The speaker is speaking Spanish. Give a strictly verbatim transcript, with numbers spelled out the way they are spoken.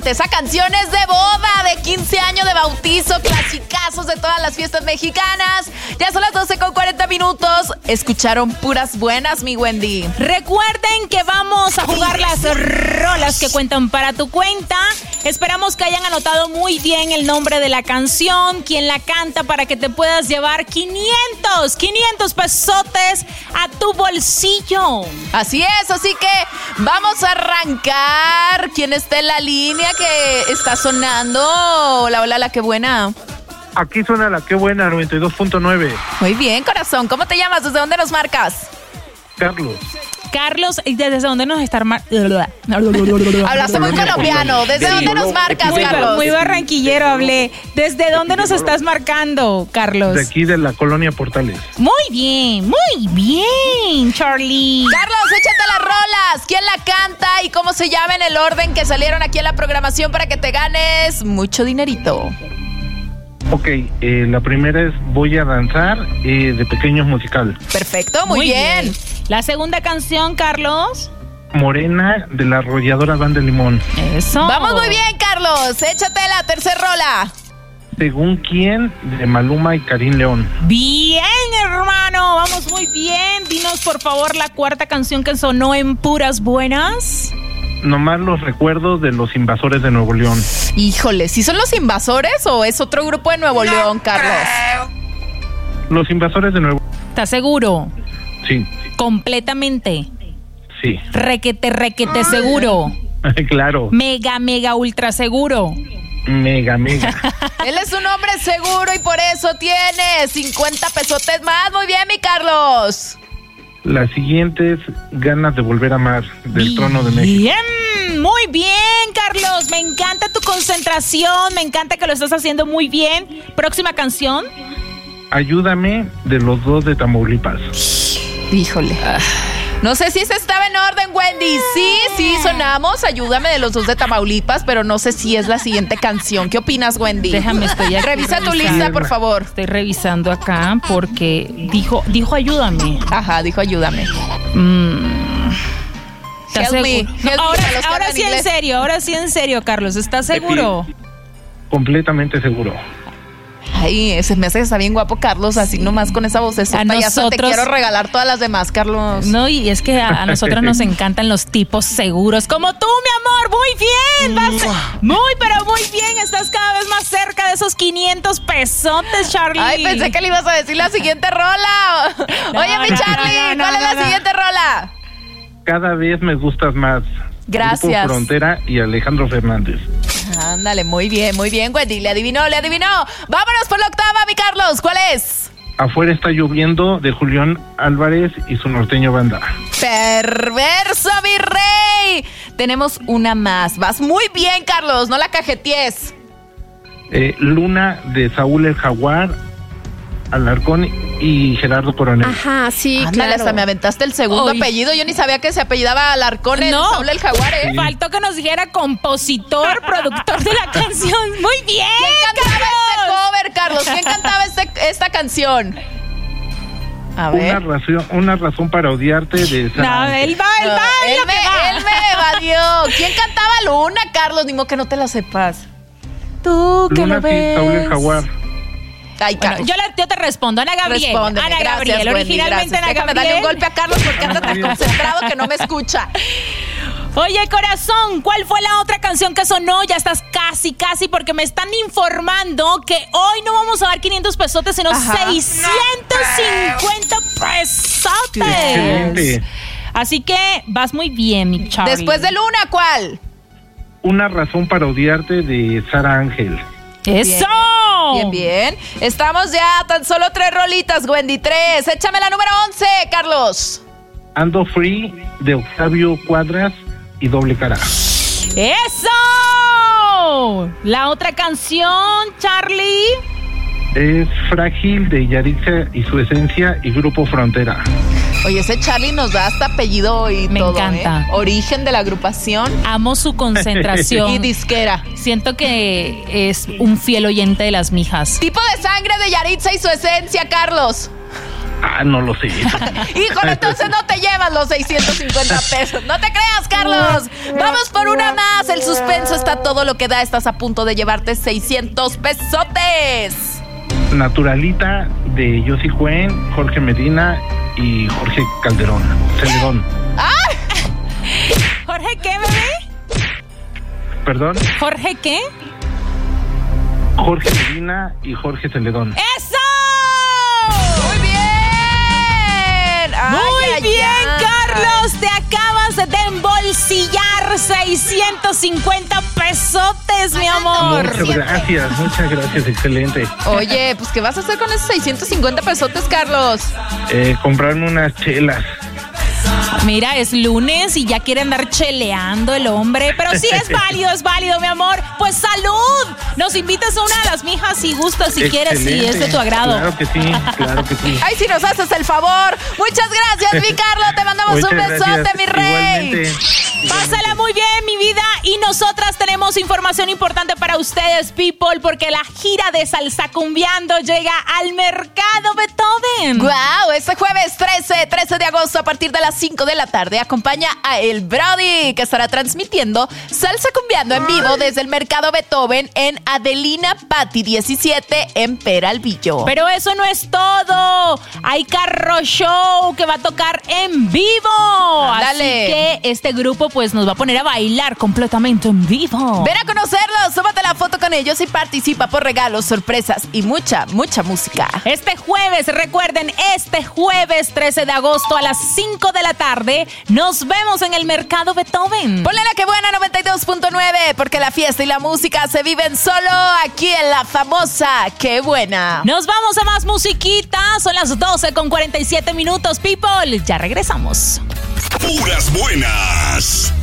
Exactamente, esa canción es de boda, de quince años, de bautizo, clasicazos de todas las fiestas mexicanas. Ya son las doce con cuarenta minutos. Escucharon puras buenas, mi Wendy. Recuerden que vamos a jugar las rolas que cuentan para tu cuenta. Esperamos que hayan anotado muy bien el nombre de la canción, quién la canta, para que te puedas llevar quinientos, quinientos pesotes a tu bolsillo. Así es, así que vamos a arrancar. ¿Quién está en la línea que está sonando? Hola, hola, la que buena. Aquí suena la que buena, noventa y dos punto nueve. Muy bien, corazón. ¿Cómo te llamas? ¿Desde dónde nos marcas? Carlos. Carlos, ¿desde dónde nos está marcando? Hablaste muy colombiano. ¿Desde dónde nos marcas, muy, Carlos? Muy barranquillero hablé. ¿Desde dónde nos estás marcando, Carlos? De aquí, de la colonia Portales. Muy bien, muy bien, Charlie. Carlos, échate las rolas. ¿Quién la canta y cómo se llama en el orden que salieron aquí en la programación para que te ganes mucho dinerito? Ok, eh, la primera es Voy a danzar, eh, de Pequeños Musical. Perfecto, muy, muy bien. bien. La segunda canción, Carlos. Morena, de la arrolladora Banda Limón. Eso. Vamos muy bien, Carlos. Échate la tercera rola. Según quién, de Maluma y Karim León. Bien, hermano, vamos muy bien. Dinos, por favor, la cuarta canción que sonó en Puras Buenas. Nomás los recuerdos de Los Invasores de Nuevo León. Híjole, ¿sí son Los Invasores o es otro grupo de Nuevo León, Carlos? Los Invasores de Nuevo León. ¿Estás seguro? Sí. ¿Completamente? Sí. Requete, requete seguro. Claro. Mega, mega, ultra seguro. Mega, mega. Él es un hombre seguro y por eso tiene cincuenta pesotes más. Muy bien, mi Carlos. La siguiente es Ganas de Volver a Amar, del bien, Trono de México. Bien, muy bien, Carlos. Me encanta tu concentración, me encanta que lo estás haciendo muy bien. Próxima canción. Ayúdame, de Los Dos de Tamaulipas. Híjole. Ah. No sé si ese estaba en orden, Wendy. Sí, sí, sonamos. Ayúdame, de Los Dos de Tamaulipas, pero no sé si es la siguiente canción. ¿Qué opinas, Wendy? Déjame, estoy aquí. Revisa tu lista, por favor. Estoy revisando acá porque dijo, dijo ayúdame. Ajá, dijo ayúdame. Mm. ¿Estás Help seguro? me, help no, ahora me, ahora sí en serio, ahora sí en serio, Carlos. ¿Estás seguro? Sí, completamente seguro. Ay, se me hace que está bien guapo, Carlos, así nomás con esa vocesota. Ya hasta te quiero regalar todas las demás, Carlos. No, y es que a, a nosotros nos encantan los tipos seguros, como tú, mi amor. Muy bien, vas muy, pero muy bien. Estás cada vez más cerca de esos quinientos pesotes, Charlie. Ay, pensé que le ibas a decir la siguiente rola. No, Oye, mi Charlie, no, no, no, ¿cuál no, es la no. siguiente rola? Cada vez me gustas más. Gracias. Grupo Frontera y Alejandro Fernández. Ándale, muy bien, muy bien, Wendy. Le adivinó, le adivinó. Vámonos por la octava, mi Carlos. ¿Cuál es? Afuera está lloviendo, de Julián Álvarez y su norteño banda. Perverso, mi rey. Tenemos una más. Vas muy bien, Carlos. No la cajetees. Eh, Luna, de Saúl el Jaguar, Alarcón y Gerardo Coronel. Ajá, sí, Ándale, claro. Hasta me aventaste el segundo Oy. apellido. Yo ni sabía que se apellidaba Alarcón en no. Saúl el Jaguar, ¿eh? Sí. Faltó que nos dijera compositor, productor de la canción. Muy bien, ¿Quién cantaba Carlos? este cover, Carlos? ¿Quién cantaba este, esta canción? A ver. Una razón, una razón para odiarte de esa. No, él va, él va, no, él, me, va. él me evadió. ¿Quién cantaba Luna, Carlos? Ni modo que no te la sepas. Tú que Luna, lo ves. Sí, Saúl el Jaguar. Ay, bueno, yo, le, yo te respondo, Ana Gabriel. Respóndeme, Ana gracias, Gabriel, Wendy, originalmente gracias. Ana Déjame Gabriel. darle un golpe a Carlos porque anda tan concentrado que no me escucha. Oye, corazón, ¿cuál fue la otra canción que sonó? Ya estás casi, casi, porque me están informando que hoy no vamos a dar quinientos pesotes, sino Ajá. seiscientos cincuenta pesotes. Excelente. Así que vas muy bien, mi Charlie. Después de Luna, ¿cuál? Una razón para odiarte, de Sara Ángel. ¡Eso! Bien, bien. Estamos ya tan solo tres rolitas, Wendy. Tres. Échame la número once, Carlos. Ando Free, de Octavio Cuadras y Doble Cara. ¡Eso! La otra canción, Charlie. Es Frágil, de Yaritza y su esencia y Grupo Frontera. Oye, ese Charlie nos da hasta apellido y Me todo, encanta. ¿eh? Origen de la agrupación. Amo su concentración. Y disquera. Siento que es un fiel oyente de las mijas. Tipo de sangre de Yaritza y su esencia, Carlos. Ah, no lo sé. Híjole, entonces no te llevas los seiscientos cincuenta pesos. No te creas, Carlos. Vamos por una más. El suspenso está todo lo que da. Estás a punto de llevarte seiscientos pesotes. Naturalita de Yossi Cuen, Jorge Medina y Jorge Calderón. Celedón. ¡Ah! ¿Jorge qué, bebé? ¿Perdón? ¿Jorge qué? Jorge Medina y Jorge Celedón. ¡Eso! ¡Muy bien! Ay, Muy ay, bien, ay. Carlos. Te acabas de embolsillar seiscientos cincuenta pesotes, mi amor. Muchas gracias, muchas gracias, excelente. Oye, pues ¿qué vas a hacer con esos seiscientos cincuenta pesotes, Carlos? Eh, comprarme unas chelas. Mira, es lunes y ya quiere andar cheleando el hombre. Pero sí es válido, es válido, mi amor. Pues salud. Nos invitas a una de las mijas si gustas, si quieres, si es de tu agrado. Claro que sí, claro que sí. Ay, si nos haces el favor. Muchas gracias, mi Carlos. Te mandamos Muchas un besote, gracias. mi rey. Igualmente. Pásala muy bien, mi vida. Y nosotras tenemos información importante para ustedes, people, porque la gira de Salsa Cumbiando llega al Mercado Beethoven. Wow, este jueves trece, trece de agosto a partir de las cinco de la tarde acompaña a El Brody, que estará transmitiendo Salsa Cumbiando en vivo desde el Mercado Beethoven en Adelina Patti diecisiete en Peralvillo. Pero eso no es todo. Hay carro show que va a tocar en vivo. Ándale. Así que este grupo pues nos va a poner a bailar completamente en vivo. Ven a conocerlos, tómate la foto con ellos y participa por regalos, sorpresas y mucha, mucha música. Este jueves, recuerden, este jueves trece de agosto a las cinco de la tarde, nos vemos en el Mercado Beethoven. Ponle la que buena noventa y dos punto nueve, porque la fiesta y la música se viven solo aquí en la famosa Qué Buena. Nos vamos a más musiquita, son las doce con cuarenta y siete minutos, people. Ya regresamos. Puras buenas.